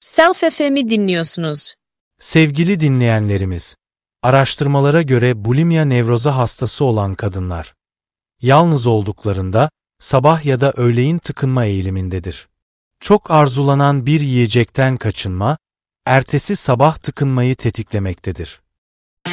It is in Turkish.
Self FM'i dinliyorsunuz. Sevgili dinleyenlerimiz, araştırmalara göre bulimia nevrozu hastası olan kadınlar, yalnız olduklarında sabah ya da öğleyin tıkınma eğilimindedir. Çok arzulanan bir yiyecekten kaçınma, ertesi sabah tıkınmayı tetiklemektedir.